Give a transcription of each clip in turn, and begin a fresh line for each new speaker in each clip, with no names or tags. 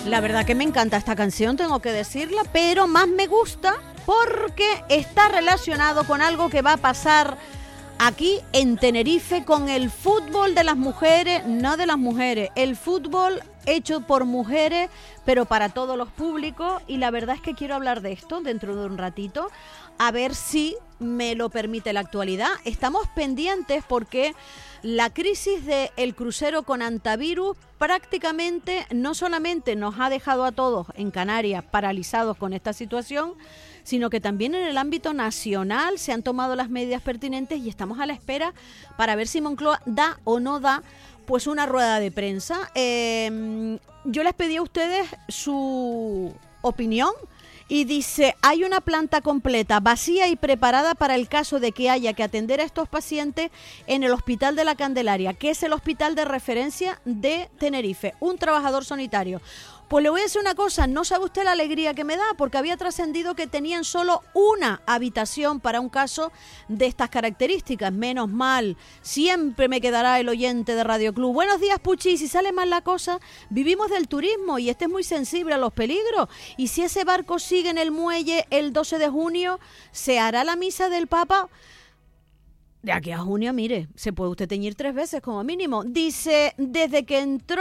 La verdad que me encanta esta canción, tengo que decirla, pero más me gusta porque está relacionado con algo que va a pasar aquí en Tenerife con el fútbol de las mujeres, no de las mujeres, el fútbol hecho por mujeres, pero para todos los públicos, y la verdad es que quiero hablar de esto dentro de un ratito, a ver si me lo permite la actualidad. Estamos pendientes porque la crisis del crucero con antivirus prácticamente no solamente nos ha dejado a todos en Canarias paralizados con esta situación, sino que también en el ámbito nacional se han tomado las medidas pertinentes y estamos a la espera para ver si Moncloa da o no da pues una rueda de prensa. Yo les pedí a ustedes su opinión y dice, hay una planta completa, vacía y preparada para el caso de que haya que atender a estos pacientes en el Hospital de la Candelaria, que es el hospital de referencia de Tenerife, un trabajador sanitario. Pues le voy a decir una cosa, no sabe usted la alegría que me da, porque había trascendido que tenían solo una habitación para un caso de estas características. Menos mal, siempre me quedará el oyente de Radio Club. Buenos días, Puchi, si sale mal la cosa, vivimos del turismo y este es muy sensible a los peligros. Y si ese barco sigue en el muelle el 12 de junio, ¿se hará la misa del Papa? De aquí a junio, mire, se puede usted teñir 3 veces como mínimo. Dice, desde que entró...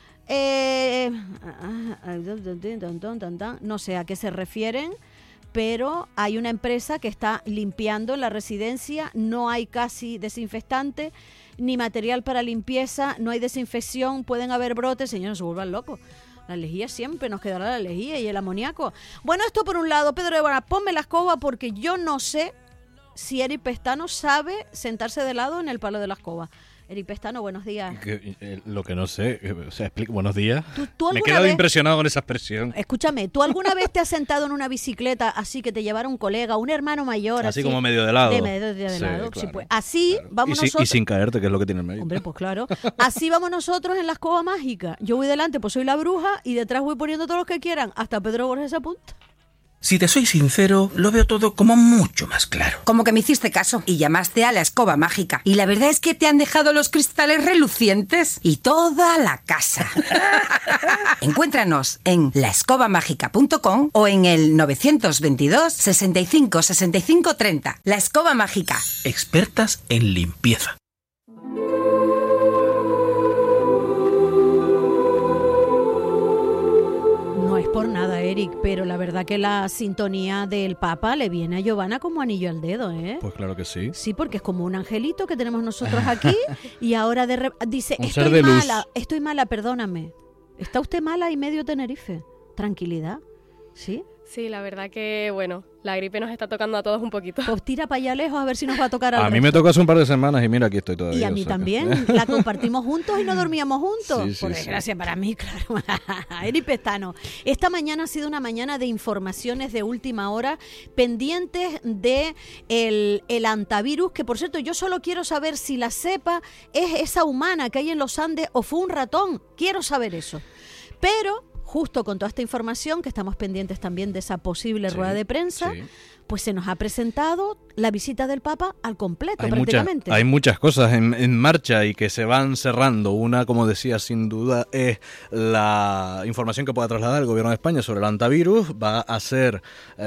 no sé a qué se refieren, pero hay una empresa que está limpiando la residencia, no hay casi desinfectante ni material para limpieza, no hay desinfección, pueden haber brotes, señores, no se vuelvan locos. La lejía siempre nos quedará la lejía y el amoníaco. Bueno, esto por un lado. Pedro de Bona, ponme la escoba porque yo no sé si Eric Pestano sabe sentarse de lado en el palo de la escoba. Eric Pestano, buenos días.
Lo que no sé, o sea, buenos días.
¿Tú
me he quedado impresionado con esa expresión.
Escúchame, ¿tú alguna vez te has sentado en una bicicleta así que te llevara un colega, un hermano mayor?
Así como medio de lado.
Medio de lado, claro, sí, pues. Así claro. Vamos nosotros.
Y sin caerte, que es lo que tiene el medio.
Hombre, pues claro. Así vamos nosotros en la escoba mágica. Yo voy delante, pues soy la bruja, y detrás voy poniendo todos los que quieran. Hasta Pedro Borges se apunta.
Si te soy sincero, lo veo todo como mucho más claro.
Como que me hiciste caso y llamaste a la escoba mágica. Y la verdad es que te han dejado los cristales relucientes y toda la casa. Encuéntranos en laescobamágica.com o en el 922 65 65 30. La Escoba Mágica.
Expertas en limpieza.
No es por nada, Eric, pero la verdad que la sintonía del Papa le viene a Giovanna como anillo al dedo, ¿eh?
Pues claro que sí.
Sí, porque es como un angelito que tenemos nosotros aquí y ahora dice, estoy mala, perdóname. ¿Está usted mala y medio Tenerife? Tranquilidad, ¿sí?
Sí, la verdad que, bueno, la gripe nos está tocando a todos un poquito.
Pues tira para allá lejos a ver si nos va a tocar al
resto. A mí me tocó hace un par de semanas y mira, aquí estoy todavía.
Y a mí también. La compartimos juntos y no dormíamos juntos.
Sí,
Por desgracia para mí, claro. Eric Pestano. Esta mañana ha sido una mañana de informaciones de última hora pendientes de el antivirus, que por cierto yo solo quiero saber si la cepa es esa humana que hay en los Andes o fue un ratón. Quiero saber eso. Pero... justo con toda esta información, que estamos pendientes también de esa posible rueda de prensa, pues se nos ha presentado la visita del Papa al completo, prácticamente.
Hay muchas cosas en marcha y que se van cerrando. Una, como decía, sin duda, es la información que pueda trasladar el Gobierno de España sobre el antivirus. Va a ser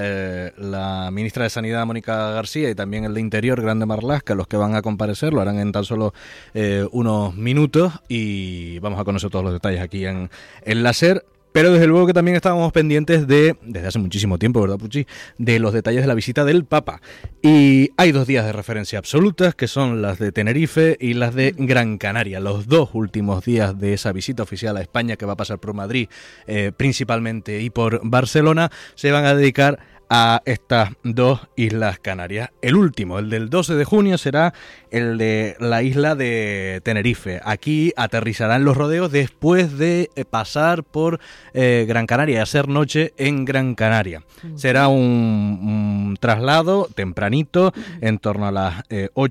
la ministra de Sanidad, Mónica García, y también el de Interior, Grande Marlaska, los que van a comparecer. Lo harán en tan solo unos minutos y vamos a conocer todos los detalles aquí en la SER. Pero desde luego que también estábamos pendientes desde hace muchísimo tiempo, ¿verdad, Puchi?, de los detalles de la visita del Papa. Y hay 2 días de referencia absolutas, que son las de Tenerife y las de Gran Canaria. Los 2 últimos días de esa visita oficial a España, que va a pasar por Madrid principalmente y por Barcelona, se van a dedicar a estas 2 islas Canarias. El último, el del 12 de junio, será el de la isla de Tenerife. Aquí aterrizarán los rodeos después de pasar por Gran Canaria y hacer noche en Gran Canaria. Será un traslado tempranito, en torno a las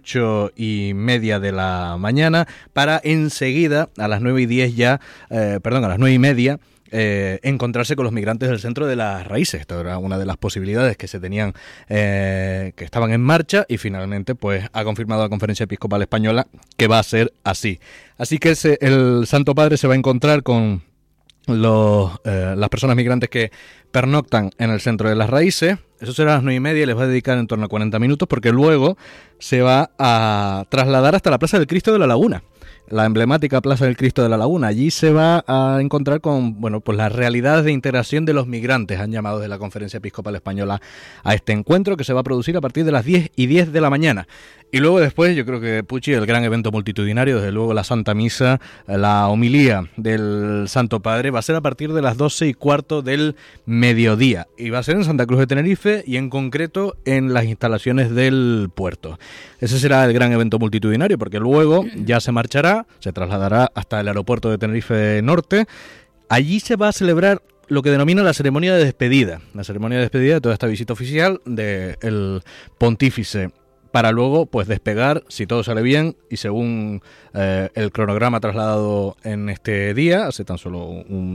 8:30 de la mañana, para enseguida, a las 9:10 ya, a las 9:30, encontrarse con los migrantes del Centro de las Raíces. Esto era una de las posibilidades que se tenían, que estaban en marcha, y finalmente pues ha confirmado la Conferencia Episcopal Española que va a ser así. Así que el Santo Padre se va a encontrar con las personas migrantes que pernoctan en el centro de las Raíces. Eso será a las 9:30 y les va a dedicar en torno a 40 minutos, porque luego se va a trasladar hasta la Plaza del Cristo de la Laguna, la emblemática Plaza del Cristo de la Laguna. Allí se va a encontrar con, bueno, pues las realidades de integración de los migrantes, han llamado desde la Conferencia Episcopal Española a este encuentro, que se va a producir a partir de las 10:10 de la mañana. Y luego después, yo creo que, Puchi, el gran evento multitudinario, desde luego la Santa Misa, la homilía del Santo Padre, va a ser a partir de las 12:15 del mediodía. Y va a ser en Santa Cruz de Tenerife y en concreto en las instalaciones del puerto. Ese será el gran evento multitudinario, porque luego ya se marchará, se trasladará hasta el aeropuerto de Tenerife Norte. Allí se va a celebrar lo que denomina la ceremonia de despedida. La ceremonia de despedida de toda esta visita oficial del pontífice, para luego pues despegar, si todo sale bien y según el cronograma trasladado en este día, hace tan solo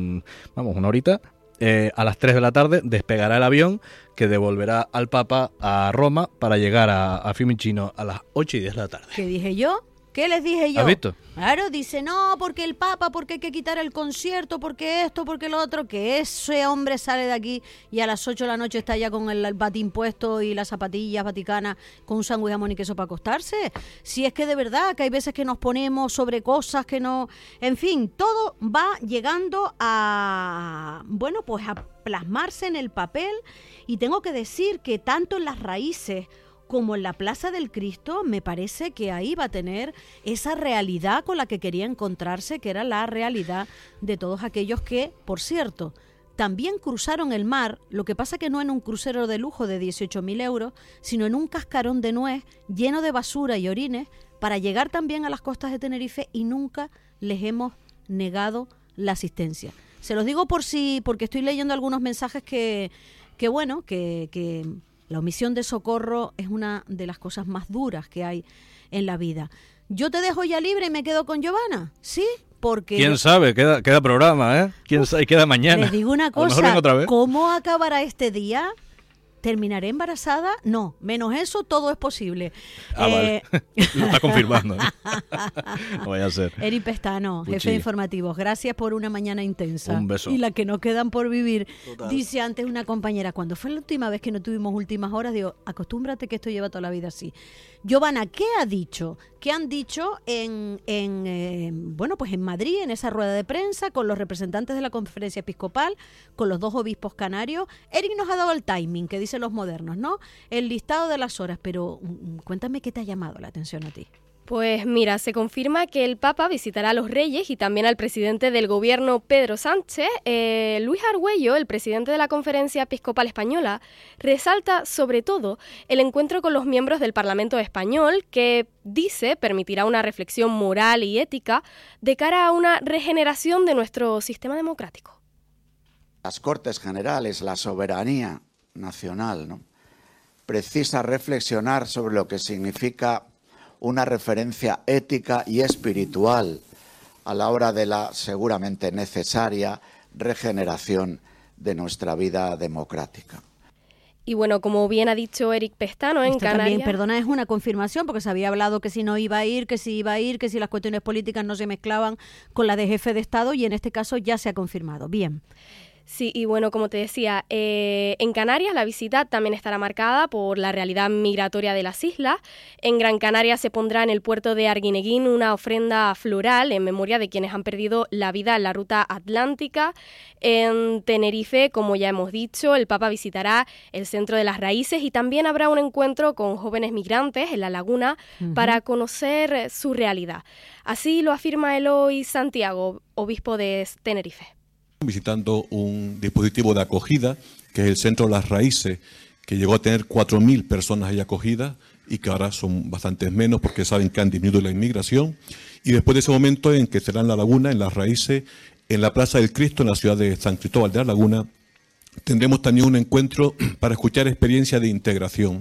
una horita, a las 3 de la tarde despegará el avión que devolverá al Papa a Roma para llegar a Fiumicino a las 8:10 de la tarde.
¿Qué dije yo? ¿Qué les dije yo?
¿Has visto?
Claro, dice, no, porque el Papa, porque hay que quitar el concierto, porque esto, porque lo otro, que ese hombre sale de aquí y a las 8 de la noche está ya con el batín puesto y las zapatillas vaticanas con un sándwich, jamón y queso para acostarse. Si es que de verdad que hay veces que nos ponemos sobre cosas que no... En fin, todo va llegando a, bueno, pues a plasmarse en el papel, y tengo que decir que tanto en las Raíces como en la Plaza del Cristo, me parece que ahí va a tener esa realidad con la que quería encontrarse, que era la realidad de todos aquellos que, por cierto, también cruzaron el mar, lo que pasa que no en un crucero de lujo de 18.000 euros, sino en un cascarón de nuez lleno de basura y orines, para llegar también a las costas de Tenerife, y nunca les hemos negado la asistencia. Se los digo porque estoy leyendo algunos mensajes que la omisión de socorro es una de las cosas más duras que hay en la vida. Yo te dejo ya libre y me quedo con Giovanna, ¿sí? Porque...
¿Quién sabe? Queda programa, ¿eh? ¿Quién sabe? Queda mañana.
Les digo una cosa,
vengo otra vez.
¿Cómo acabará este día? ¿Terminaré embarazada? No, menos eso, todo es posible.
Vale. Lo está confirmando, ¿eh? No vaya a ser.
Eric Pestano, jefe de informativos, gracias por una mañana intensa.
Un beso.
Y la que nos quedan por vivir.
Total.
Dice antes una compañera, cuando fue la última vez que no tuvimos últimas horas, digo, acostúmbrate que esto lleva toda la vida así. Giovanna, ¿qué ha dicho? ¿Qué han dicho en Madrid, en esa rueda de prensa, con los representantes de la Conferencia Episcopal, con los dos obispos canarios? Eric nos ha dado el timing, que dicen los modernos, ¿no? El listado de las horas, pero cuéntame qué te ha llamado la atención a ti.
Pues mira, se confirma que el Papa visitará a los Reyes y también al presidente del gobierno, Pedro Sánchez. Luis Argüello, el presidente de la Conferencia Episcopal Española, resalta sobre todo el encuentro con los miembros del Parlamento Español, que dice permitirá una reflexión moral y ética de cara a una regeneración de nuestro sistema democrático.
Las Cortes Generales, la soberanía nacional, ¿no?, precisa reflexionar sobre lo que significa una referencia ética y espiritual a la hora de la seguramente necesaria regeneración de nuestra vida democrática.
Y bueno, como bien ha dicho Eric Pestano, en Canarias...
También, perdona, es una confirmación, porque se había hablado que si no iba a ir, que si iba a ir, que si las cuestiones políticas no se mezclaban con la de jefe de Estado, y en este caso ya se ha confirmado. Bien.
Sí, y bueno, como te decía, en Canarias la visita también estará marcada por la realidad migratoria de las islas. En Gran Canaria se pondrá en el puerto de Arguineguín una ofrenda floral en memoria de quienes han perdido la vida en la ruta atlántica. En Tenerife, como ya hemos dicho, el Papa visitará el Centro de las Raíces y también habrá un encuentro con jóvenes migrantes en La Laguna para conocer su realidad. Así lo afirma Eloy Santiago, obispo de Tenerife.
Visitando un dispositivo de acogida, que es el Centro de las Raíces, que llegó a tener 4.000 personas ahí acogidas y que ahora son bastantes menos porque saben que han disminuido la inmigración. Y después de ese momento en que será en La Laguna, en las Raíces, en la Plaza del Cristo, en la ciudad de San Cristóbal de La Laguna, tendremos también un encuentro para escuchar experiencias de integración.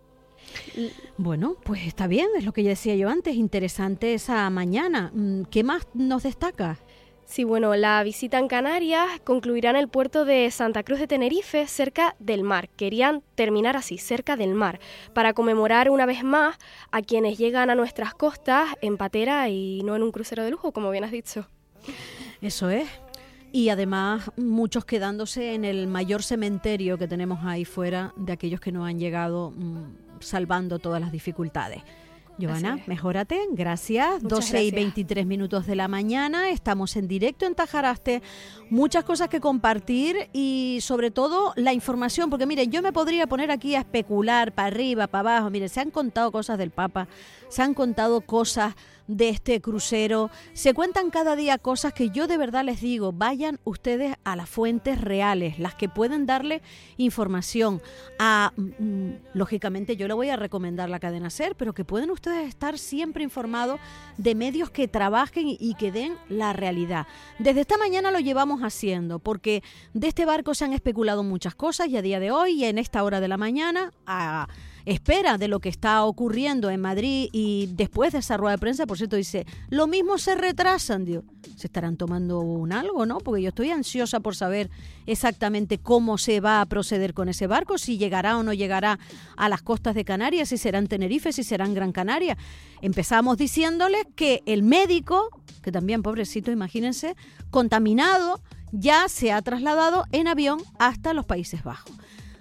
Bueno, pues está bien, es lo que ya decía yo antes, interesante esa mañana. ¿Qué más nos destaca?
Sí, bueno, la visita en Canarias concluirá en el puerto de Santa Cruz de Tenerife, cerca del mar. Querían terminar así, cerca del mar, para conmemorar una vez más a quienes llegan a nuestras costas en patera y no en un crucero de lujo, como bien has dicho.
Eso es. y además muchos quedándose en el mayor cementerio que tenemos ahí fuera de aquellos que no han llegado salvando todas las dificultades. Giovanna, mejórate, gracias. 12:23 minutos de la mañana, estamos en directo en Tajaraste, muchas cosas que compartir y sobre todo la información, porque miren, yo me podría poner aquí a especular para arriba, para abajo, miren, se han contado cosas del Papa, se han contado cosas de este crucero, se cuentan cada día cosas que yo de verdad les digo, vayan ustedes a las fuentes reales, las que pueden darle información. Lógicamente yo le voy a recomendar la cadena SER, pero que pueden ustedes estar siempre informados de medios que trabajen y que den la realidad. Desde esta mañana lo llevamos haciendo, porque de este barco se han especulado muchas cosas y a día de hoy, en esta hora de la mañana, espera de lo que está ocurriendo en Madrid y después de esa rueda de prensa, por cierto, dice, lo mismo se retrasan, Dios. Se estarán tomando un algo, ¿no? Porque yo estoy ansiosa por saber exactamente cómo se va a proceder con ese barco, si llegará o no llegará a las costas de Canarias, si será en Tenerife, si será en Gran Canaria. Empezamos diciéndoles que el médico, que también, pobrecito, imagínense, contaminado, ya se ha trasladado en avión hasta los Países Bajos.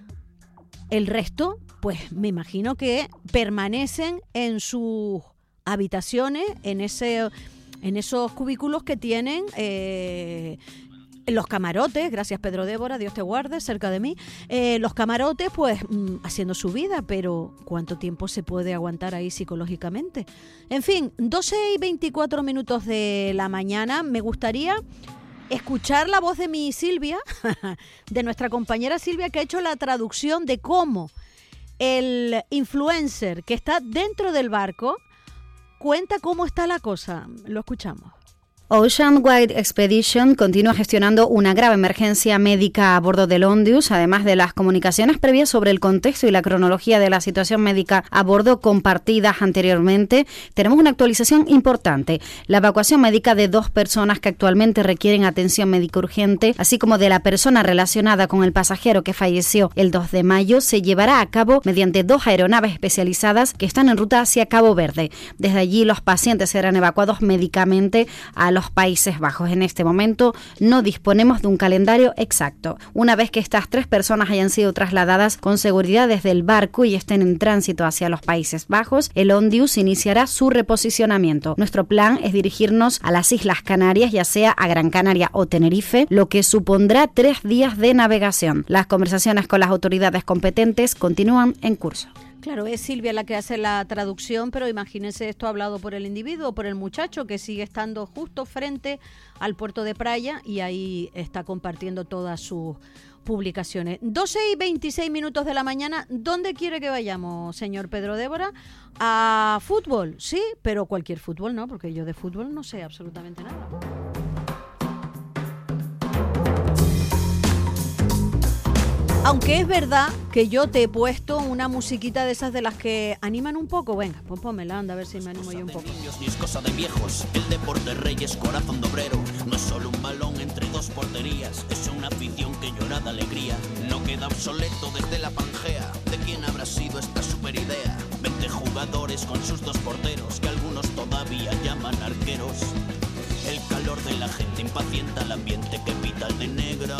El resto, pues me imagino que permanecen en sus habitaciones, en esos cubículos que tienen los camarotes, gracias Pedro Débora, Dios te guarde, cerca de mí, los camarotes pues haciendo su vida, pero ¿cuánto tiempo se puede aguantar ahí psicológicamente? En fin, 12:24 minutos de la mañana, me gustaría escuchar la voz de mi Silvia, de nuestra compañera Silvia, que ha hecho la traducción de cómo el influencer que está dentro del barco cuenta cómo está la cosa. Lo escuchamos.
Ocean Wide Expedition continúa gestionando una grave emergencia médica a bordo del Ondius, además de las comunicaciones previas sobre el contexto y la cronología de la situación médica a bordo compartidas anteriormente. Tenemos una actualización importante: la evacuación médica de 2 personas que actualmente requieren atención médica urgente, así como de la persona relacionada con el pasajero que falleció el 2 de mayo, se llevará a cabo mediante 2 aeronaves especializadas que están en ruta hacia Cabo Verde. Desde allí los pacientes serán evacuados médicamente a los Países Bajos. En este momento no disponemos de un calendario exacto. Una vez que estas 3 personas hayan sido trasladadas con seguridad desde el barco y estén en tránsito hacia los Países Bajos, el Ondius iniciará su reposicionamiento. Nuestro plan es dirigirnos a las Islas Canarias, ya sea a Gran Canaria o Tenerife, lo que supondrá 3 días de navegación. Las conversaciones con las autoridades competentes continúan en curso.
Claro, es Silvia la que hace la traducción, pero imagínense esto hablado por el individuo, por el muchacho que sigue estando justo frente al puerto de Praia y ahí está compartiendo todas sus publicaciones. 12:26 minutos de la mañana, ¿dónde quiere que vayamos, señor Pedro Débora? ¿A fútbol? Sí, pero cualquier fútbol no, porque yo de fútbol no sé absolutamente nada. Aunque es verdad que yo te he puesto una musiquita de esas de las que animan un poco. Venga, pues pónmela, anda a ver si me animo yo un poco.
Ni es cosa de viejos, el deporte rey es corazón de obrero. No es solo un balón entre 2 porterías, es una afición que llora de alegría. No queda obsoleto desde la Pangea, ¿de quién habrá sido esta super idea? 20 jugadores con sus 2 porteros, que algunos todavía llaman arqueros. El calor de la gente impacienta el ambiente que pita el de negro.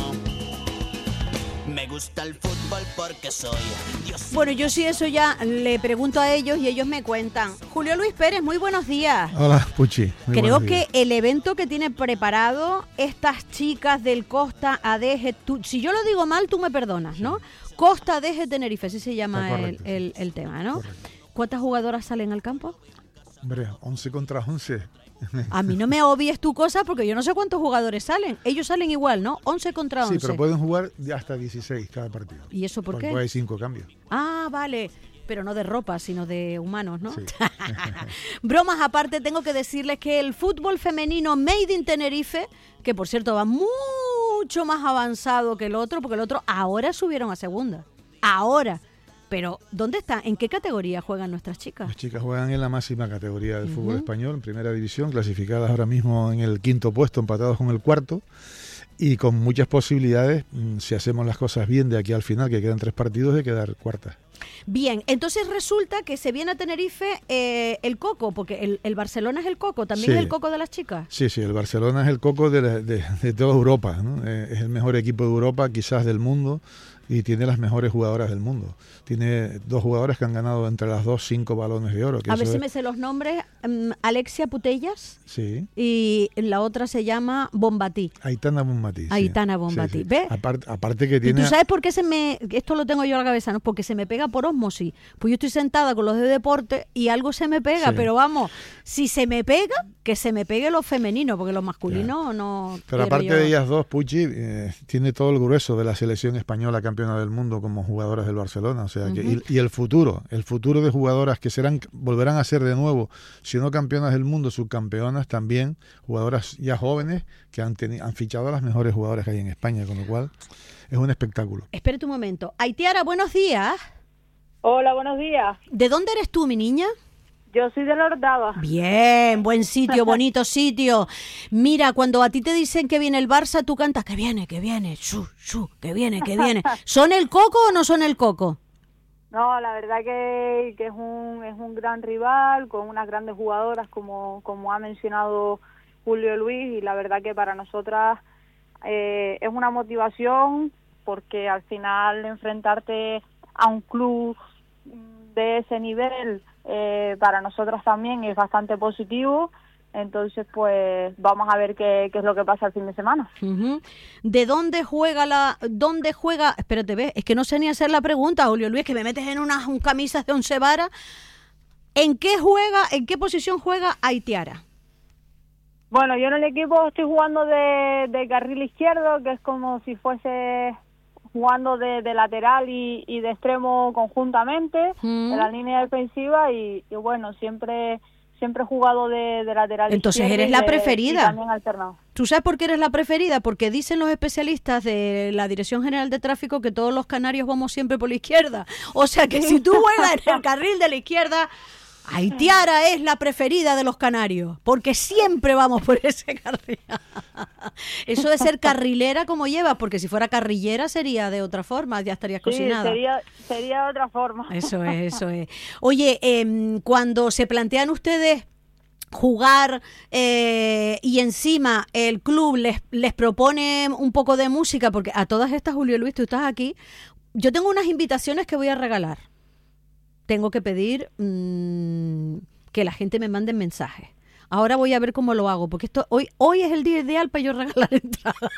Me gusta el fútbol porque soy Dios.
Bueno, yo sí eso ya le pregunto a ellos y ellos me cuentan. Julio Luis Pérez, muy buenos días.
Hola, Puchi.
Creo que el evento que tiene preparado estas chicas del Costa Adeje, si yo lo digo mal, tú me perdonas, ¿no? Costa Adeje Tenerife, así se llama el tema, ¿no? Correcto. ¿Cuántas jugadoras salen al campo?
Hombre, 11 contra 11.
A mí no me obvies tu cosa porque yo no sé cuántos jugadores salen. Ellos salen igual, ¿no? 11 contra 11.
Sí, pero pueden jugar hasta 16 cada partido.
¿Y eso por qué?
Porque hay 5 cambios.
Ah, vale. Pero no de ropa, sino de humanos, ¿no? Sí. Bromas aparte, tengo que decirles que el fútbol femenino Made in Tenerife, que por cierto va mucho más avanzado que el otro, porque el otro ahora subieron a segunda. Ahora. Pero, ¿dónde está? ¿En qué categoría juegan nuestras chicas?
Las chicas juegan en la máxima categoría del fútbol español, en primera división, clasificadas ahora mismo en el 5º puesto, empatados con el 4º. y con muchas posibilidades, si hacemos las cosas bien de aquí al final, que quedan 3 partidos, de quedar cuartas.
Bien, entonces resulta que se viene a Tenerife el Coco, porque el Barcelona es el Coco, también es el Coco de las chicas.
Sí, el Barcelona es el Coco de toda Europa, ¿no? Es el mejor equipo de Europa, quizás del mundo, y tiene las mejores jugadoras del mundo. Tiene 2 jugadoras que han ganado entre las 2 5 balones de oro.
A ver si me sé los nombres. Alexia Putellas.
Sí.
Y la otra se llama Bonbatí.
Aitana Bonbatí.
Aitana Bonbatí.
Sí.
¿Ves?
Aparte que tiene...
¿Y tú sabes por qué esto lo tengo yo a la cabeza, ¿no? Porque se me pega por ósmosis. Pues yo estoy sentada con los de deporte y algo se me pega, pero vamos, si se me pega, que se me pegue lo femenino, porque lo masculino no...
Pero aparte de ellas dos, Pucci tiene todo el grueso de la selección española campeona del mundo como jugadoras del Barcelona, o sea que y el futuro de jugadoras que volverán a ser de nuevo, si no campeonas del mundo, subcampeonas también, jugadoras ya jóvenes que han fichado a las mejores jugadoras que hay en España, con lo cual es un espectáculo.
Espérate un momento. Aitiara, buenos días.
Hola, buenos días.
¿De dónde eres tú, mi niña?
Yo soy de La Orotava.
Bien, buen sitio, bonito sitio. Mira, cuando a ti te dicen que viene el Barça, tú cantas que viene, que viene, que viene, que viene. ¿Son el Coco o no son el Coco?
No, la verdad que es un gran rival, con unas grandes jugadoras, como ha mencionado Julio Luis, y la verdad que para nosotras es una motivación, porque al final enfrentarte a un club de ese nivel para nosotras también es bastante positivo. Entonces, pues vamos a ver qué es lo que pasa el fin de semana.
¿De dónde juega Espérate, ve, es que no sé ni hacer la pregunta, Julio Luis, que me metes en unas camisas de 11 varas. ¿En qué posición juega Aitiara?
Bueno, yo en el equipo estoy jugando de carril izquierdo, que es como si fuese jugando de lateral y de extremo conjuntamente, en la línea defensiva, y bueno, siempre he jugado de lateral.
Entonces
izquierdo,
eres la preferida.
Y también alternado.
¿Tú sabes por qué eres la preferida? Porque dicen los especialistas de la Dirección General de Tráfico que todos los canarios vamos siempre por la izquierda. O sea que si tú juegas en el carril de la izquierda, Aitiara es la preferida de los canarios, porque siempre vamos por ese carril. Eso de ser carrilera, ¿cómo llevas? Porque si fuera carrillera sería de otra forma, ya estarías cocinada.
Sería de otra forma.
Eso es. Oye, cuando se plantean ustedes jugar y encima el club les propone un poco de música, porque a todas estas, Julio Luis, tú estás aquí, yo tengo unas invitaciones que voy a regalar. Tengo que pedir que la gente me mande mensajes. Ahora voy a ver cómo lo hago, porque hoy es el día ideal para yo regalar entradas.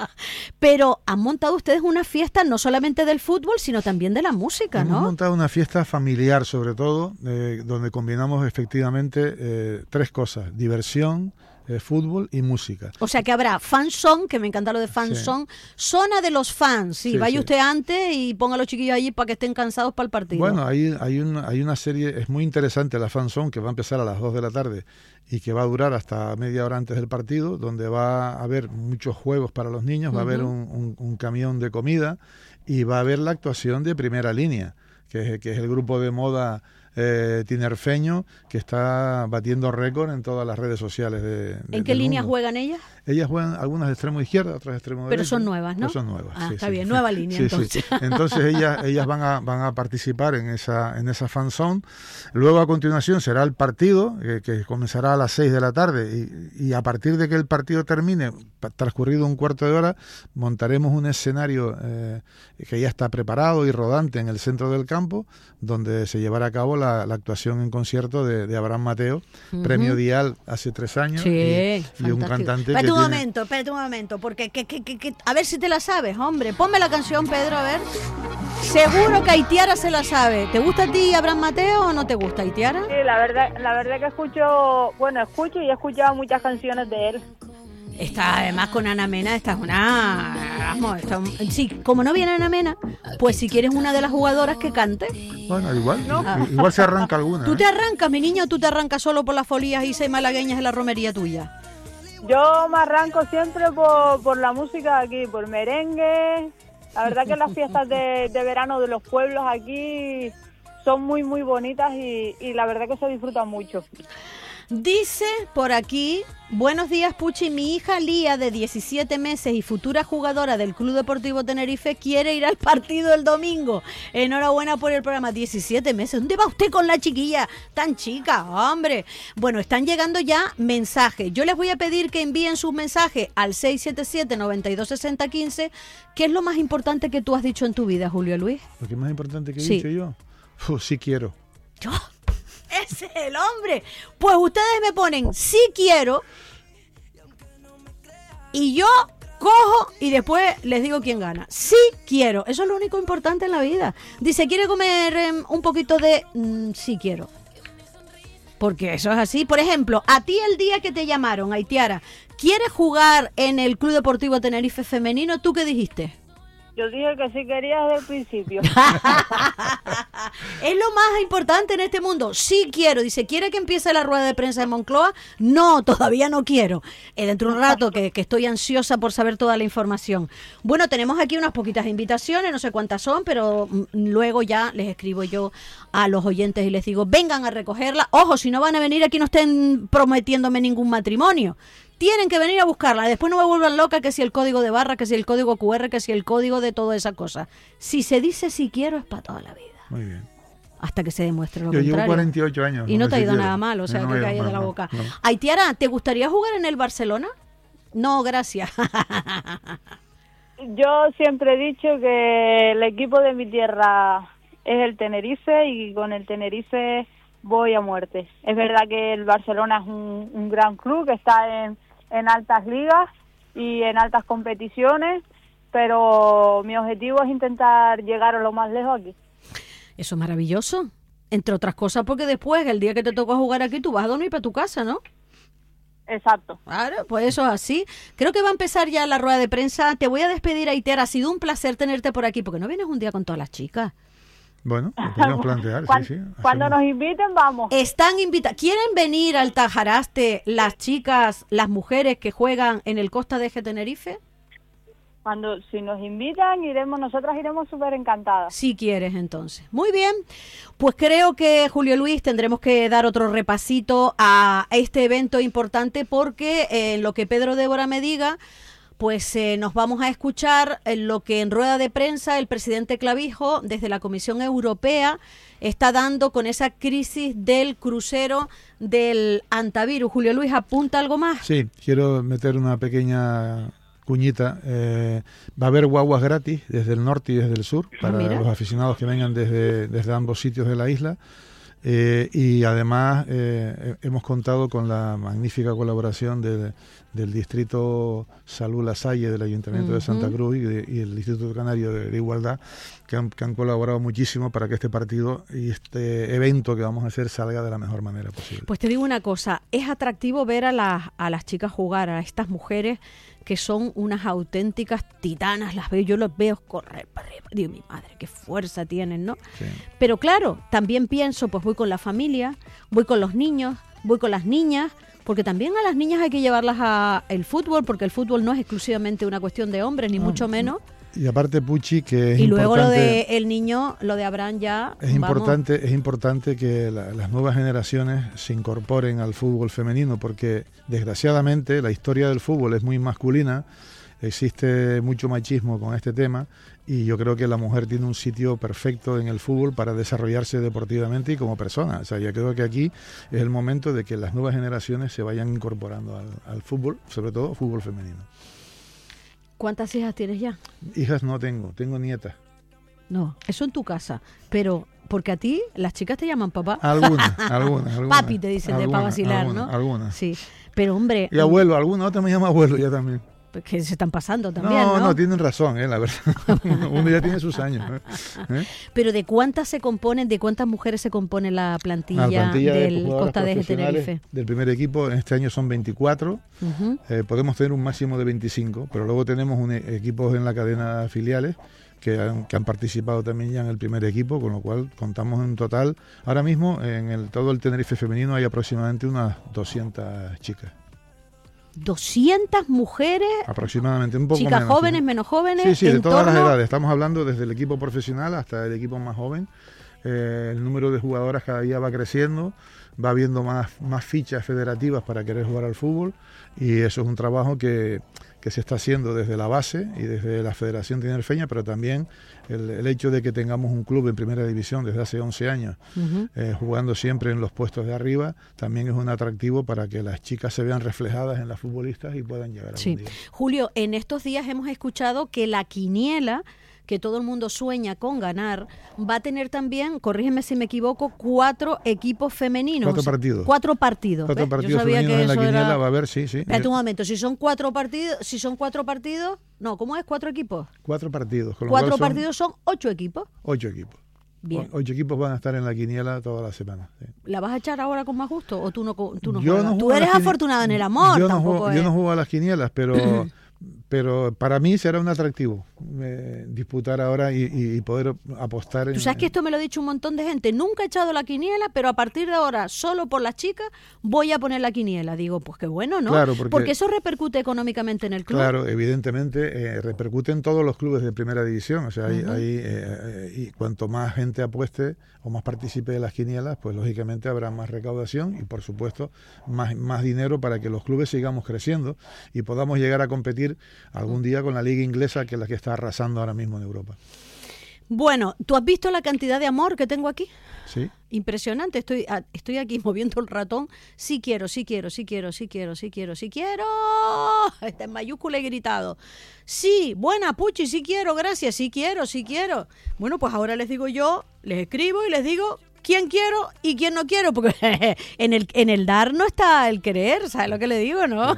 Pero han montado ustedes una fiesta no solamente del fútbol, sino también de la música, ¿no?
Hemos montado una fiesta familiar, sobre todo, donde combinamos efectivamente 3 cosas: diversión, fútbol y música.
O sea que habrá fan song, que me encanta lo de fan song, zona de los fans. Sí, vaya usted antes y ponga a los chiquillos allí para que estén cansados para el partido.
Bueno, hay una serie, es muy interesante, la fan song, que va a empezar a las 2 de la tarde y que va a durar hasta media hora antes del partido, donde va a haber muchos juegos para los niños, va a haber un camión de comida y va a haber la actuación de Primera Línea, que es el grupo de moda tinerfeño que está batiendo récord en todas las redes sociales
¿En qué línea juegan ellas?
Ellas juegan algunas de extremo izquierda, otras de extremo derecho.
Pero son nuevas, ¿no?
Pero son nuevas.
Sí, está bien, nueva línea entonces.
Sí. Entonces ellas van a participar en esa fan zone. Luego a continuación será el partido, que comenzará a las 6 de la tarde y a partir de que el partido termine, transcurrido un cuarto de hora, montaremos un escenario que ya está preparado y rodante en el centro del campo, donde se llevará a cabo la actuación en concierto de Abraham Mateo, premio Dial hace 3 años, y un cantante.
Espérate un momento, porque a ver si te la sabes, hombre. Ponme la canción, Pedro, a ver. Seguro que Aitiara se la sabe. ¿Te gusta a ti Abraham Mateo o no te gusta, Aitiara?
Sí, la verdad que escucho y he escuchado muchas canciones de él.
Está además con Ana Mena, esta es una... sí, como no viene Ana Mena, pues si quieres una de las jugadoras que cante.
Bueno, igual se arranca alguna.
¿Tú te arrancas, mi niño, o tú te arrancas solo por las folías y 6 malagueñas en la romería tuya?
Yo me arranco siempre por la música de aquí, por merengue. La verdad que las fiestas de verano de los pueblos aquí son muy, muy bonitas y la verdad que se disfrutan mucho.
Dice por aquí, buenos días Puchi, mi hija Lía de 17 meses y futura jugadora del Club Deportivo Tenerife quiere ir al partido el domingo. Enhorabuena por el programa. 17 meses, ¿dónde va usted con la chiquilla tan chica, hombre? Bueno, están llegando ya mensajes. Yo les voy a pedir que envíen sus mensajes al 677-926015. ¿Qué es lo más importante que tú has dicho en tu vida, Julio Luis?
Lo que es más importante que he
Sí.
dicho yo, sí quiero.
Yo, ese es el hombre. Pues ustedes me ponen sí quiero y yo cojo y después les digo quién gana. Sí quiero, eso es lo único importante en la vida. Dice, ¿quiere comer un poquito de sí quiero? Porque eso es así. Por ejemplo, a ti el día que te llamaron, Aitiara, ¿quieres jugar en el Club Deportivo Tenerife Femenino? ¿Tú qué dijiste?
Yo dije que sí quería desde el principio.
Es lo más importante en este mundo. Sí quiero. Dice, ¿quiere que empiece la rueda de prensa de Moncloa? No, todavía no quiero. Dentro de un rato que estoy ansiosa por saber toda la información. Bueno, tenemos aquí unas poquitas invitaciones, no sé cuántas son, pero luego ya les escribo yo a los oyentes y les digo, vengan a recogerla. Ojo, si no van a venir aquí no estén prometiéndome ningún matrimonio. Tienen que venir a buscarla. Después no me vuelvan loca que si el código de barra, que si el código QR, que si el código de toda esa cosa. Si se dice si quiero es para toda la vida.
Muy bien.
Hasta que se demuestre lo
Yo
contrario.
llevo 48 años.
Y no te ha
sé
ido
si
nada
quiero.
mal, o sea,
No,
que
no,
caía de la
no,
boca.
no.
Aitiara, ¿te gustaría jugar en el Barcelona? No, gracias.
Yo siempre he dicho que el equipo de mi tierra es el Tenerife y con el Tenerife voy a muerte. Es verdad que el Barcelona es un gran club que está en altas ligas y en altas competiciones, pero mi objetivo es intentar llegar a lo más lejos aquí.
Eso es maravilloso. Entre otras cosas porque después, el día que te toca jugar aquí, tú vas a dormir para tu casa, ¿no?
Exacto.
Claro, pues eso es así. Creo que va a empezar ya la rueda de prensa. Te voy a despedir, Aitiara. Ha sido un placer tenerte por aquí, porque no vienes un día con todas las chicas.
Bueno, lo podemos plantear, sí.
Cuando nos inviten, vamos.
Están invitadas. ¿Quieren venir al Tajaraste las chicas, las mujeres que juegan en el Costa de Eje Tenerife?
Si nos invitan, nosotras iremos súper encantadas.
Si quieres, entonces. Muy bien, pues creo que, Julio Luis, tendremos que dar otro repasito a este evento importante porque en lo que Pedro Débora me diga, pues nos vamos a escuchar lo que en rueda de prensa el presidente Clavijo, desde la Comisión Europea, está dando con esa crisis del crucero del antivirus. Julio Luis, ¿apunta algo más?
Sí, quiero meter una pequeña cuñita. Va a haber guaguas gratis desde el norte y desde el sur para los aficionados que vengan desde ambos sitios de la isla. Y además hemos contado con la magnífica colaboración del Distrito Salud La Salle del Ayuntamiento de Santa Cruz y el Instituto Canario de Igualdad, que han colaborado muchísimo para que este partido y este evento que vamos a hacer salga de la mejor manera posible.
Pues te digo una cosa, es atractivo ver a las chicas jugar, a estas mujeres que son unas auténticas titanas, las veo, yo los veo correr para arriba, Dios mi madre, qué fuerza tienen, ¿no?
Sí.
Pero claro, también pienso, pues voy con la familia, voy con los niños, voy con las niñas, porque también a las niñas hay que llevarlas al fútbol, porque el fútbol no es exclusivamente una cuestión de hombres, ni mucho menos.
Y aparte, Puchi, que es
y luego
importante,
lo de el niño, lo de Abraham ya...
Es importante que las nuevas generaciones se incorporen al fútbol femenino, porque desgraciadamente la historia del fútbol es muy masculina, existe mucho machismo con este tema, y yo creo que la mujer tiene un sitio perfecto en el fútbol para desarrollarse deportivamente y como persona. O sea, yo creo que aquí es el momento de que las nuevas generaciones se vayan incorporando al fútbol, sobre todo fútbol femenino.
¿Cuántas hijas tienes ya?
Hijas no tengo nietas.
No, eso en tu casa, pero porque a ti las chicas te llaman papá.
Algunas.
Papi te dicen para vacilar, ¿no?
Algunas.
Sí, pero hombre...
Y abuelo, alguna otra me llama abuelo ya también.
Que se están pasando también, ¿no?
No, tienen razón, la verdad. Uno ya tiene sus años.
Pero ¿de cuántas mujeres se compone la plantilla del Costa de Eje Tenerife?
Del primer equipo, en este año son 24. Podemos tener un máximo de 25, pero luego tenemos equipos en la cadena filiales que han participado también ya en el primer equipo, con lo cual contamos en total. Ahora mismo, todo el Tenerife femenino hay aproximadamente unas 200 chicas.
200 mujeres,
aproximadamente, un poco
chicas
menos,
jóvenes, menos jóvenes.
Sí, de todas las edades. Estamos hablando desde el equipo profesional hasta el equipo más joven. El número de jugadoras cada día va creciendo. va habiendo más fichas federativas para querer jugar al fútbol, y eso es un trabajo que se está haciendo desde la base y desde la Federación Tinerfeña, pero también el hecho de que tengamos un club en primera división desde hace 11 años, jugando siempre en los puestos de arriba, también es un atractivo para que las chicas se vean reflejadas en las futbolistas y puedan llegar a un día.
Julio, en estos días hemos escuchado que la quiniela, que todo el mundo sueña con ganar, va a tener también, corrígeme si me equivoco, 4 equipos femeninos.
4 partidos.
4 partidos.
4 partidos. Yo sabía
femeninos
que
en
la quiniela
era...
va a haber, sí.
Espérate un momento, si son 4 partidos, no, ¿cómo es? 4 equipos.
4 partidos. Con
4 partidos son 8 equipos.
8 equipos.
Bien.
8 equipos van a estar en la quiniela toda la semana. Sí.
¿La vas a echar ahora con más gusto o tú no
yo
juegas? Tú eres afortunado en el amor.
Yo no juego a las quinielas, pero para mí será un atractivo disputar ahora y poder apostar.
Tú sabes que esto me lo ha dicho un montón de gente. Nunca he echado la quiniela, pero a partir de ahora, solo por las chicas, voy a poner la quiniela. Digo, pues qué bueno, ¿no?
Claro,
porque eso repercute económicamente en el club.
Claro, evidentemente repercute en todos los clubes de primera división. O sea, y cuanto más gente apueste o más participe de las quinielas, pues lógicamente habrá más recaudación y por supuesto más dinero para que los clubes sigamos creciendo y podamos llegar a competir algún día con la liga inglesa, que es la que está arrasando ahora mismo en Europa.
Bueno, ¿tú has visto la cantidad de amor que tengo aquí?
Sí.
Impresionante, estoy aquí moviendo el ratón. Sí quiero. Está en mayúscula y gritado. Sí, buena, Puchi, sí quiero, gracias, sí quiero. Bueno, pues ahora les digo yo, les escribo y les digo quién quiero y quién no quiero, porque en el dar no está el querer, ¿sabes lo que le digo, no?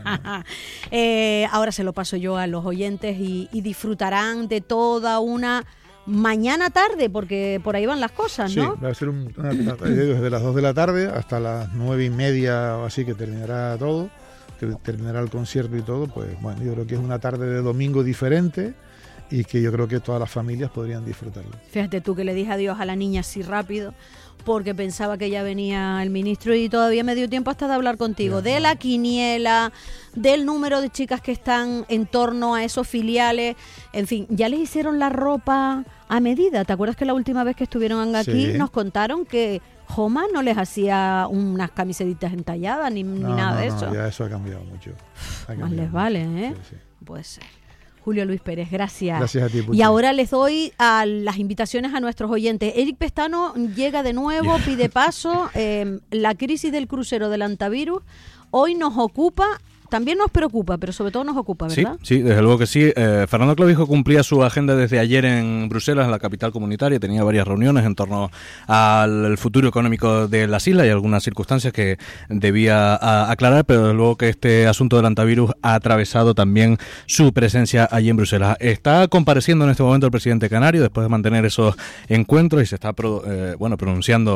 Ahora se lo paso yo a los oyentes y disfrutarán de toda una mañana tarde, porque por ahí van las cosas, ¿no?
Sí, va a ser desde las 2 de la tarde hasta las 9:30 o así, que terminará todo, que terminará el concierto y todo. Pues bueno, yo creo que es una tarde de domingo diferente y que yo creo que todas las familias podrían disfrutarlo.
Fíjate tú que le dije adiós a la niña así rápido, porque pensaba que ya venía el ministro y todavía me dio tiempo hasta de hablar contigo de la quiniela, del número de chicas que están en torno a esos filiales. En fin, ya les hicieron la ropa a medida. ¿Te acuerdas que la última vez que estuvieron aquí nos contaron que Joma no les hacía unas camisetitas entalladas ni nada de eso?
No, ya eso ha cambiado mucho.
Más les vale, ¿eh?
Sí.
Puede ser. Julio Luis Pérez, gracias.
Gracias a ti, Puchi.
Y ahora les doy a las invitaciones a nuestros oyentes. Eric Pestano llega de nuevo, pide paso. La crisis del crucero del antivirus hoy nos ocupa. También nos preocupa, pero sobre todo nos ocupa, ¿verdad?
Sí, desde luego que sí. Fernando Clavijo cumplía su agenda desde ayer en Bruselas, en la capital comunitaria. Tenía varias reuniones en torno al futuro económico de las islas y algunas circunstancias que debía aclarar, pero desde luego que este asunto del antivirus ha atravesado también su presencia allí en Bruselas. Está compareciendo en este momento el presidente canario después de mantener esos encuentros y se está pronunciando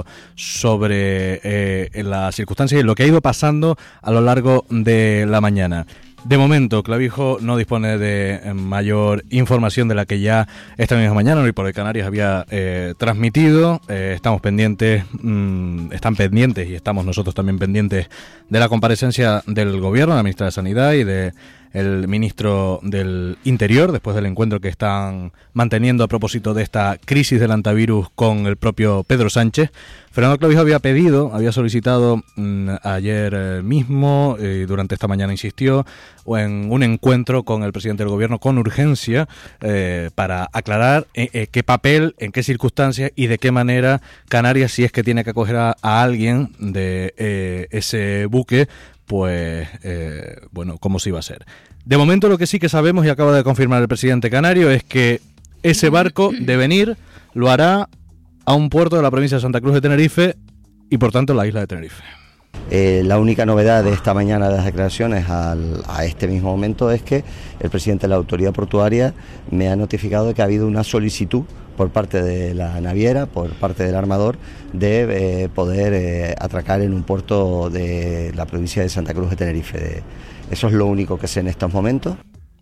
sobre las circunstancias y lo que ha ido pasando a lo largo de la mañana. De momento, Clavijo no dispone de mayor información de la que ya esta misma mañana Hoy por el Canarias había transmitido. Estamos pendientes, están pendientes y estamos nosotros también pendientes de la comparecencia del Gobierno, la ministra de Sanidad y de el ministro del Interior, después del encuentro que están manteniendo a propósito de esta crisis del antivirus con el propio Pedro Sánchez. Fernando Clavijo había solicitado ayer mismo, y durante esta mañana insistió, en un encuentro con el presidente del Gobierno con urgencia para aclarar qué papel, en qué circunstancias y de qué manera Canarias, si es que tiene que acoger a alguien de ese buque, pues, cómo se iba a hacer. De momento lo que sí que sabemos, y acaba de confirmar el presidente canario, es que ese barco de venir lo hará a un puerto de la provincia de Santa Cruz de Tenerife y por tanto la isla de Tenerife.
La única novedad de esta mañana de las declaraciones a este mismo momento es que el presidente de la autoridad portuaria me ha notificado de que ha habido una solicitud por parte de la naviera, por parte del armador, de poder atracar en un puerto de la provincia de Santa Cruz de Tenerife. Eso es lo único que sé en estos momentos.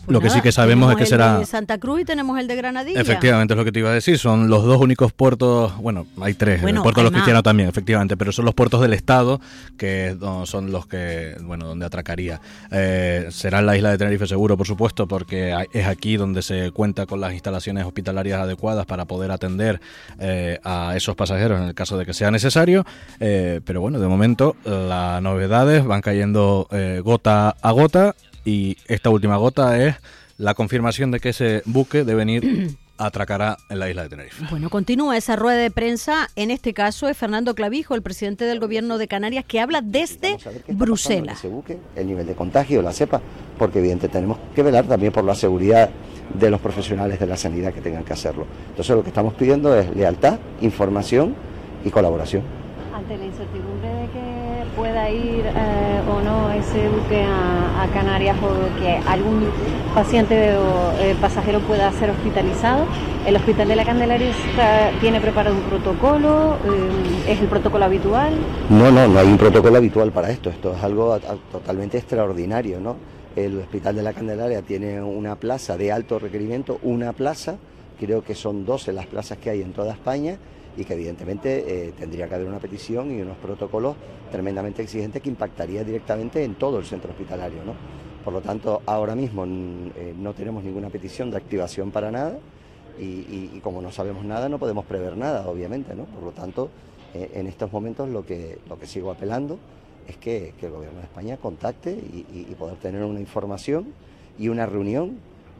Lo que sí que sabemos es que será...
Tenemos el de Santa Cruz y tenemos el de Granadilla.
Efectivamente, es lo que te iba a decir. Son los dos únicos puertos, bueno, hay tres, el puerto de los Cristianos también, efectivamente, pero son los puertos del Estado que son los que, bueno, donde atracaría. Será en la isla de Tenerife seguro, por supuesto, porque es aquí donde se cuenta con las instalaciones hospitalarias adecuadas para poder atender a esos pasajeros en el caso de que sea necesario. Pero bueno, de momento las novedades van cayendo gota a gota. Y esta última gota es la confirmación de que ese buque de venir atracará en la isla de Tenerife.
Bueno, continúa esa rueda de prensa. En este caso es Fernando Clavijo, el presidente del gobierno de Canarias, que habla desde Bruselas.
Ese buque, el nivel de contagio, la cepa, porque evidentemente tenemos que velar también por la seguridad de los profesionales de la sanidad que tengan que hacerlo. Entonces lo que estamos pidiendo es lealtad, información y colaboración.
Ante la incertidumbre de que pueda ir o no ese buque a Canarias o que algún paciente o pasajero pueda ser hospitalizado, ¿el Hospital de la Candelaria tiene preparado un protocolo? ¿Es el protocolo habitual?
No hay un protocolo habitual para esto. Esto es algo totalmente extraordinario, ¿no? El Hospital de la Candelaria tiene una plaza de alto requerimiento, creo que son 12 las plazas que hay en toda España, y que evidentemente tendría que haber una petición y unos protocolos tremendamente exigentes que impactaría directamente en todo el centro hospitalario, ¿no? Por lo tanto, ahora mismo no tenemos ninguna petición de activación para nada y como no sabemos nada no podemos prever nada, obviamente, ¿no? Por lo tanto, en estos momentos lo que sigo apelando es que el Gobierno de España contacte y poder tener una información y una reunión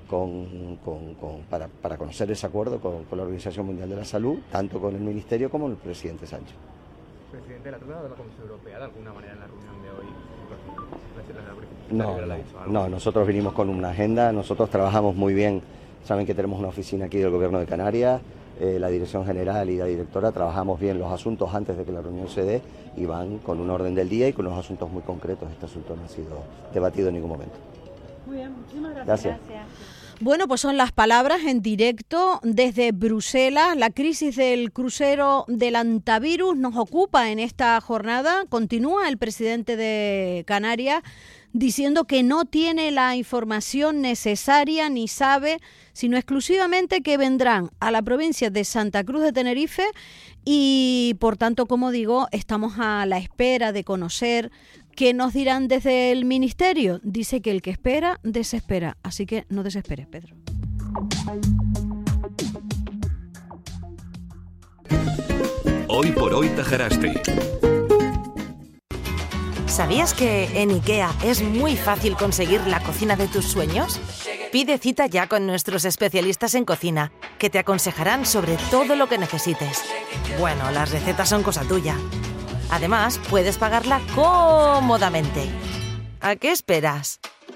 para conocer ese acuerdo con la Organización Mundial de la Salud, tanto con el Ministerio como el presidente Sánchez.
Presidente, ¿la trata de la Comisión Europea de alguna manera en la reunión de hoy?
No, nosotros vinimos con una agenda, nosotros trabajamos muy bien, saben que tenemos una oficina aquí del Gobierno de Canarias, la Dirección General y la Directora trabajamos bien los asuntos antes de que la reunión se dé y van con un orden del día y con unos asuntos muy concretos. Este asunto no ha sido debatido en ningún momento.
Muy bien, muchísimas gracias.
Bueno, pues son las palabras en directo desde Bruselas. La crisis del crucero del hantavirus nos ocupa en esta jornada. Continúa el presidente de Canarias diciendo que no tiene la información necesaria ni sabe, sino exclusivamente que vendrán a la provincia de Santa Cruz de Tenerife y, por tanto, como digo, estamos a la espera de conocer qué nos dirán desde el Ministerio. Dice que el que espera, desespera. Así que no desesperes, Pedro.
Hoy por hoy Tajaraste.
¿Sabías que en IKEA es muy fácil conseguir la cocina de tus sueños? Pide cita ya con nuestros especialistas en cocina, que te aconsejarán sobre todo lo que necesites. Bueno, las recetas son cosa tuya. Además, puedes pagarla cómodamente. ¿A qué esperas?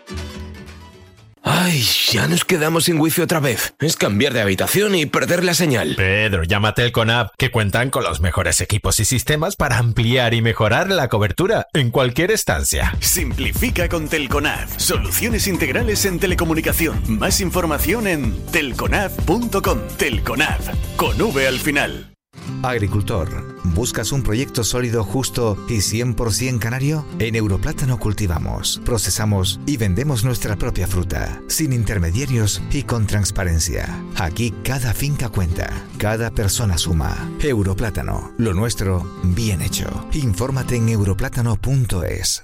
Ay, ya nos quedamos sin wifi otra vez. Es cambiar de habitación y perder la señal.
Pedro, llama a Telconab, que cuentan con los mejores equipos y sistemas para ampliar y mejorar la cobertura en cualquier estancia.
Simplifica con Telconab. Soluciones integrales en telecomunicación. Más información en telconab.com. Telconab, con V al final.
Agricultor, ¿buscas un proyecto sólido, justo y 100% canario? En Europlátano cultivamos, procesamos y vendemos nuestra propia fruta, sin intermediarios y con transparencia. Aquí cada finca cuenta, cada persona suma. Europlátano, lo nuestro bien hecho. Infórmate en europlátano.es.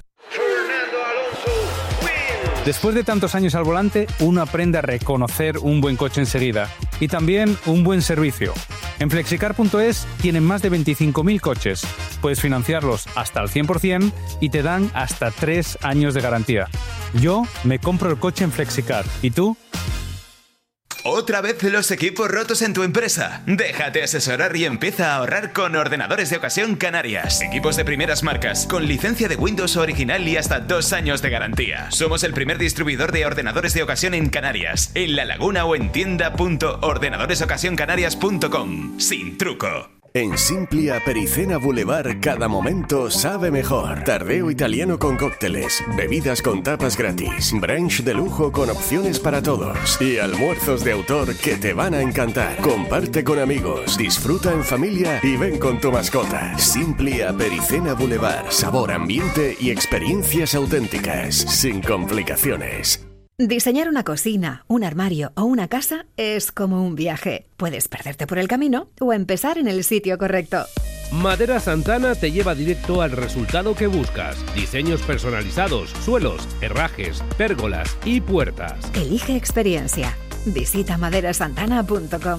Después de tantos años al volante, uno aprende a reconocer un buen coche enseguida y también un buen servicio. En Flexicar.es tienen más de 25.000 coches. Puedes financiarlos hasta el 100% y te dan hasta 3 años de garantía. Yo me compro el coche en Flexicar. ¿Y tú?
¿Otra vez los equipos rotos en tu empresa? Déjate asesorar y empieza a ahorrar con Ordenadores de Ocasión Canarias. Equipos de primeras marcas, con licencia de Windows original y hasta 2 años de garantía. Somos el primer distribuidor de ordenadores de ocasión en Canarias, en La Laguna o en tienda.ordenadoresocasioncanarias.com. Sin truco.
En Simplia Pericena Boulevard, cada momento sabe mejor. Tardeo italiano con cócteles, bebidas con tapas gratis, brunch de lujo con opciones para todos y almuerzos de autor que te van a encantar. Comparte con amigos, disfruta en familia y ven con tu mascota. Simplia Pericena Boulevard, sabor, ambiente y experiencias auténticas, sin complicaciones.
Diseñar una cocina, un armario o una casa es como un viaje. Puedes perderte por el camino o empezar en el sitio correcto.
Madera Santana te lleva directo al resultado que buscas. Diseños personalizados, suelos, herrajes, pérgolas y puertas.
Elige experiencia. Visita maderasantana.com.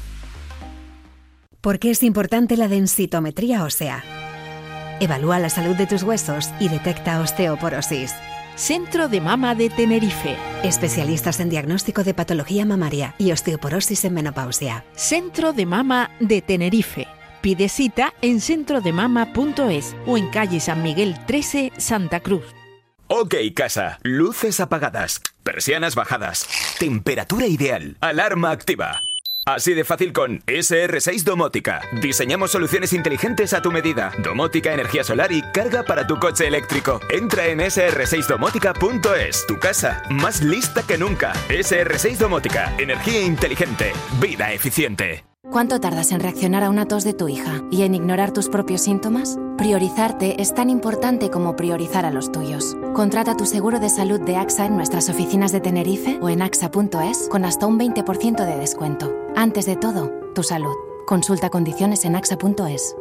¿Por qué es importante la densitometría ósea? Evalúa la salud de tus huesos y detecta osteoporosis.
Centro de Mama de Tenerife.
Especialistas en diagnóstico de patología mamaria y osteoporosis en menopausia.
Centro de Mama de Tenerife. Pide cita en centrodemama.es o en calle San Miguel 13, Santa Cruz.
OK Casa. Luces apagadas, persianas bajadas, temperatura ideal, alarma activa. Así de fácil con SR6 Domótica. Diseñamos soluciones inteligentes a tu medida. Domótica, energía solar y carga para tu coche eléctrico. Entra en sr6domótica.es. Tu casa más lista que nunca. SR6 Domótica. Energía inteligente. Vida eficiente.
¿Cuánto tardas en reaccionar a una tos de tu hija y en ignorar tus propios síntomas? Priorizarte es tan importante como priorizar a los tuyos. Contrata tu seguro de salud de AXA en nuestras oficinas de Tenerife o en axa.es con hasta un 20% de descuento. Antes de todo, tu salud. Consulta condiciones en axa.es.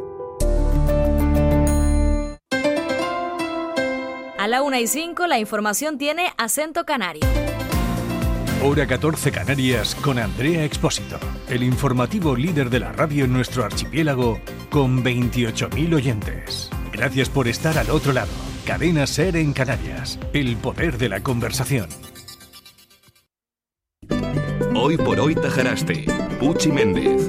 A la 1:05 la información tiene acento canario.
Hora 14 Canarias con Andrea Expósito, el informativo líder de la radio en nuestro archipiélago con 28.000 oyentes. Gracias por estar al otro lado. Cadena SER en Canarias, el poder de la conversación.
Hoy por hoy Tajaraste, Puchi Méndez.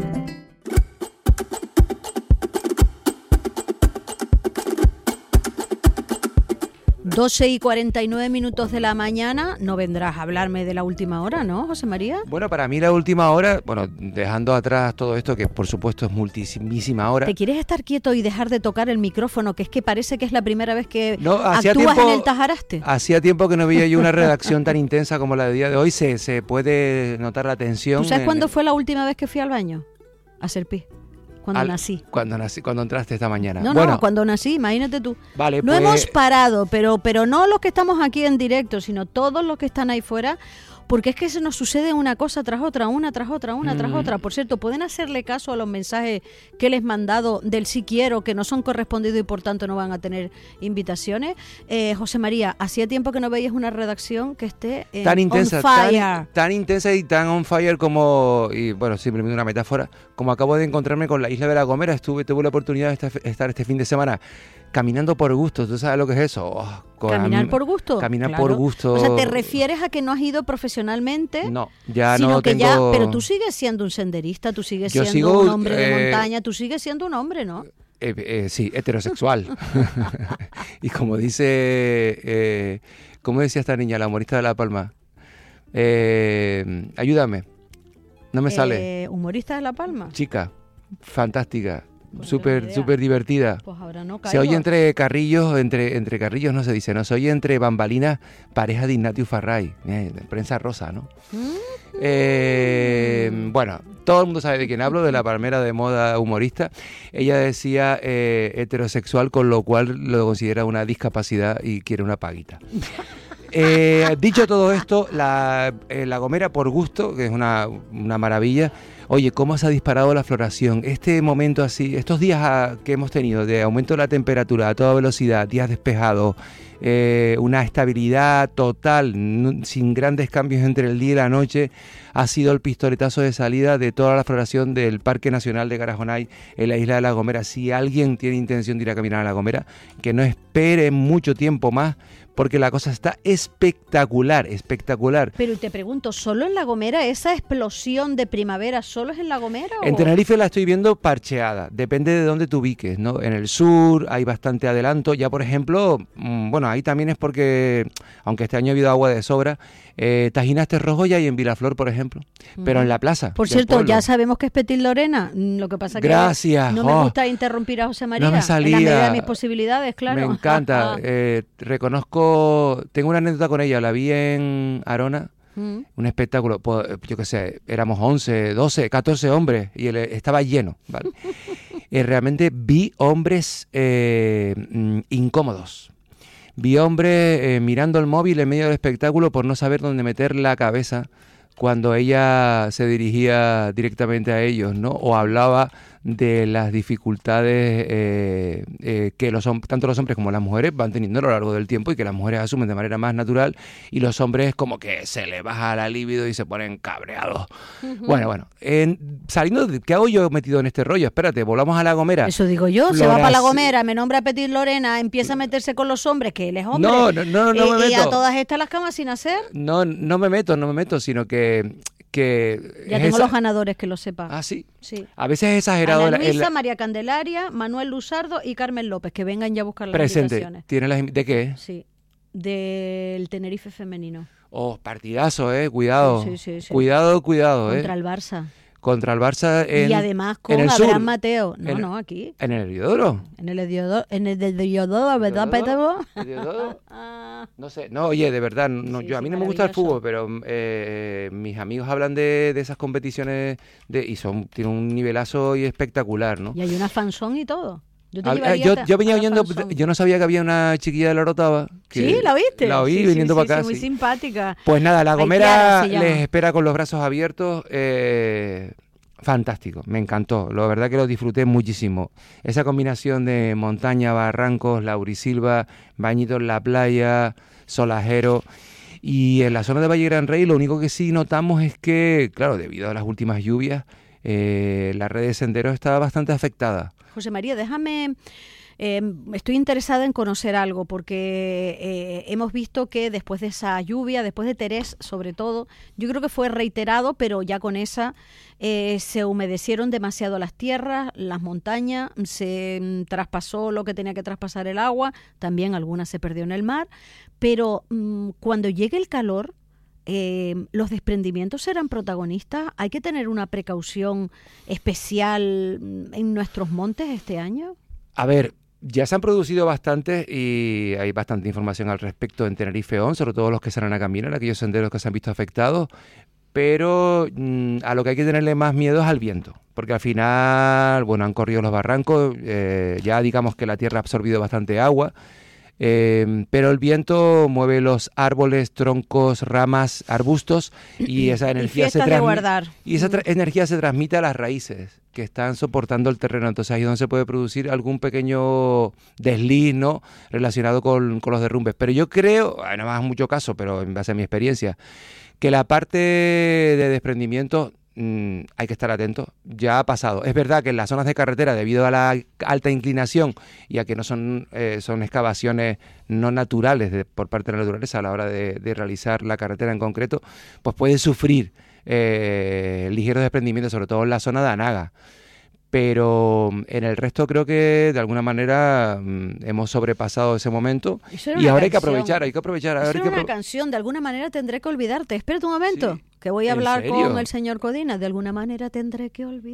12:49 de la mañana. No vendrás a hablarme de la última hora, ¿no, José María?
Bueno, para mí la última hora, bueno, dejando atrás todo esto, que por supuesto es multísima hora.
¿Te quieres estar quieto y dejar de tocar el micrófono? Que es que parece que es la primera vez que actúas en el Tajaraste.
Hacía tiempo que no veía yo una redacción tan intensa como la de día de hoy. Se puede notar la tensión.
¿Tú sabes cuándo fue la última vez que fui al baño? A hacer pis. Cuando nací, cuando entraste esta mañana. No, cuando nací, imagínate tú.
Vale,
no hemos parado, pero no los que estamos aquí en directo, sino todos los que están ahí fuera, porque es que se nos sucede una cosa tras otra, una tras otra. Por cierto, pueden hacerle caso a los mensajes que les he mandado del sí quiero, que no son correspondidos y por tanto no van a tener invitaciones. José María, hacía tiempo que no veías una redacción que esté
tan intensa,
on fire.
Tan intensa y tan on fire como, y bueno, simplemente una metáfora, como acabo de encontrarme con la isla de La Gomera. Tuve la oportunidad de estar este fin de semana caminando por gusto. ¿Tú sabes lo que es eso?
¿Caminar por gusto?
Caminar por gusto.
O sea, ¿te refieres a que no has ido profesionalmente?
No, ya
sino
no
que
tengo...
pero tú sigues siendo un senderista, tú sigues siendo un hombre de montaña, tú sigues siendo un hombre, ¿no?
Sí, heterosexual. Y como dice... ¿cómo decía esta niña, la humorista de La Palma? Ayúdame. No me sale.
¿Humorista de La Palma?
Chica, fantástica. Pues súper divertida.
Pues ahora no caigo.
Se oye entre carrillos, entre carrillos no se dice, no, se oye entre bambalinas, pareja de Ignatius Farray, prensa rosa, ¿no? Bueno, todo el mundo sabe de quién hablo, de la palmera de moda humorista. Ella decía heterosexual, con lo cual lo considera una discapacidad y quiere una paguita. Dicho todo esto, la Gomera por gusto, que es una maravilla. Oye, cómo se ha disparado la floración. Este momento así, estos días que hemos tenido de aumento de la temperatura a toda velocidad, días despejados, una estabilidad total, sin grandes cambios entre el día y la noche, ha sido el pistoletazo de salida de toda la floración del Parque Nacional de Garajonay en la isla de La Gomera. Si alguien tiene intención de ir a caminar a La Gomera, que no espere mucho tiempo más, porque la cosa está espectacular.
Pero te pregunto, ¿solo en La Gomera esa explosión de primavera, solo es en La Gomera?
En Tenerife la estoy viendo parcheada, depende de dónde te ubiques, ¿no? En el sur hay bastante adelanto, ya por ejemplo, bueno, ahí también es porque, aunque este año ha habido agua de sobra, Tajinaste Rojo ya hay en Vilaflor, por ejemplo, pero en la plaza.
Por cierto, ya sabemos que es Petit Lorena, lo que pasa
Gracias.
Que no me gusta interrumpir a José María,
no me salía.
En la medida de mis posibilidades, claro.
Me encanta, reconozco, tengo una anécdota con ella, la vi en Arona, un espectáculo, yo qué sé, éramos 11, 12, 14 hombres y él estaba lleno, ¿vale? Realmente vi hombres incómodos. Vi hombres mirando el móvil en medio del espectáculo por no saber dónde meter la cabeza cuando ella se dirigía directamente a ellos, ¿no? O hablaba de las dificultades que tanto los hombres como las mujeres van teniendo a lo largo del tiempo y que las mujeres asumen de manera más natural y los hombres como que se les baja la libido y se ponen cabreados. Bueno, saliendo ¿qué hago yo metido en este rollo? Espérate, volvamos a La Gomera.
Eso digo yo, se va para La Gomera, me nombra Petit Lorena, empieza a meterse con los hombres, que él es hombre.
No me meto.
Y a todas estas las camas sin hacer.
No me meto, sino que
ya tengo los ganadores, que lo sepa.
Ah, ¿sí?
Sí.
A veces es exagerado.
Ana Luisa, María Candelaria, Manuel Luzardo y Carmen López, que vengan ya a buscar las invitaciones.
¿De qué?
Sí, del Tenerife femenino.
Oh, partidazo, cuidado.
Sí.
Cuidado,
Contra el Barça.
Contra el Barça
y además con Abraham Mateo. No, aquí.
¿En el Heliodoro?
En el Heliodoro, ¿verdad, Pedro?
No sé, oye, de verdad, a mí no me gusta el fútbol, pero mis amigos hablan de esas competiciones y tienen un nivelazo y espectacular, ¿no?
Y hay una fanzón y todo.
Yo venía oyendo, yo no sabía que había una chiquilla de la Orotava.
¿Sí? ¿La viste?
La oí viniendo para acá.
Muy simpática.
Pues nada, La Gomera les espera con los brazos abiertos. Fantástico, me encantó. La verdad que lo disfruté muchísimo. Esa combinación de montaña, barrancos, Laurisilva, bañitos en la playa, solajero. Y en la zona de Valle Gran Rey lo único que sí notamos es que, claro, debido a las últimas lluvias, la red de senderos estaba bastante afectada.
José María, déjame, estoy interesada en conocer algo, porque hemos visto que después de esa lluvia, después de Terés sobre todo, yo creo que fue reiterado, pero ya con esa se humedecieron demasiado las tierras, las montañas, se traspasó lo que tenía que traspasar el agua, también algunas se perdió en el mar, pero cuando llegue el calor, los desprendimientos serán protagonistas. ¿Hay que tener una precaución especial en nuestros montes este año?
A ver, ya se han producido bastantes y hay bastante información al respecto en Tenerife On, sobre todo los que salen a caminar, aquellos senderos que se han visto afectados, pero a lo que hay que tenerle más miedo es al viento, porque al final, han corrido los barrancos, ya digamos que la tierra ha absorbido bastante agua, pero el viento mueve los árboles, troncos, ramas, arbustos y esa energía energía se transmite a las raíces que están soportando el terreno. Entonces ahí es donde se puede producir algún pequeño desliz, ¿no?, relacionado con los derrumbes. Pero yo creo, no me hagas mucho caso, pero en base a mi experiencia, que la parte de desprendimiento hay que estar atento, ya ha pasado. Es verdad que en las zonas de carretera, debido a la alta inclinación y a que no son excavaciones no naturales por parte de la naturaleza a la hora de realizar la carretera en concreto, pues puede sufrir ligeros desprendimientos, sobre todo en la zona de Anaga. Pero en el resto creo que de alguna manera hemos sobrepasado ese momento y ahora hay que aprovechar.
Eso era una canción, de alguna manera tendré que olvidarte. Espérate un momento, que voy a hablar con el señor Codina. De alguna manera tendré que olvidar.